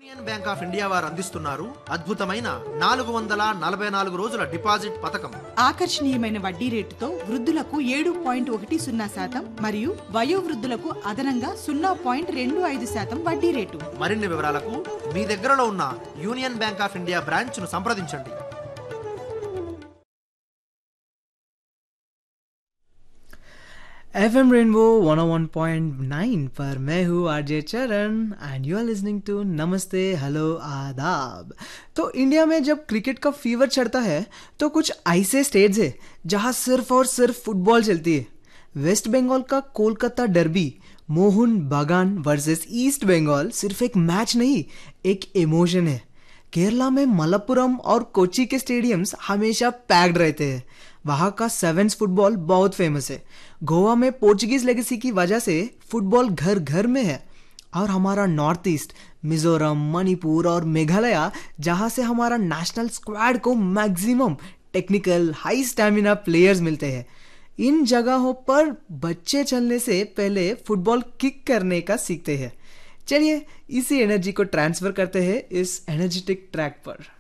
Union bank of India వారు అందిస్తున్నారు అద్భుతమైన 444 రోజుల డిపాజిట్ పథకం. ఆకర్షణీయమైన వడ్డీ రేటుతో వృద్ధులకు 7.10% మరియు వయోవృద్ధులకు అదనంగా 0.25% వడ్డీ రేటు. మరిన్ని వివరాలకు మీ దగ్గరలో ఉన్న union bank of India branch ను సంప్రదించండి. FM Rainbow 101.9 पर मैं हूँ आरजे चरण and you are listening to नमस्ते हेलो आदाब। तो इंडिया में जब क्रिकेट का फीवर चढ़ता है तो कुछ ऐसे स्टेट्स है जहाँ सिर्फ और सिर्फ फुटबॉल चलती है। वेस्ट बंगाल का कोलकाता डर्बी मोहन बागान वर्सेस ईस्ट बंगाल सिर्फ एक मैच नहीं, एक इमोशन है। केरला में मलप्पुरम और कोची के स्टेडियम्स हमेशा पैक्ड रहते हैं। वहाँ का सेवेंस फुटबॉल बहुत फेमस है। गोवा में पोर्चुगीज लेगेसी की वजह से फुटबॉल घर घर में है। और हमारा नॉर्थ ईस्ट मिजोरम, मणिपुर और मेघालय जहाँ से हमारा नेशनल स्क्वाड को maximum technical high stamina players मिलते हैं। इन जगहों पर बच्चे चलने से पहले फुटबॉल किक करने का सीखते हैं। चलिए इसी एनर्जी को ट्रांसफर करते हैं इस एनर्जेटिक ट्रैक पर।